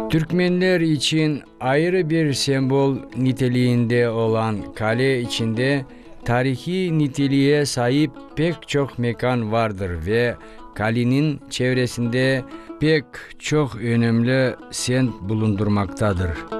Türkmenler için ayrı bir sembol niteliğinde olan kale içinde tarihi niteliğe sahip pek çok mekan vardır ve kalenin çevresinde pek çok önemli semt bulundurmaktadır.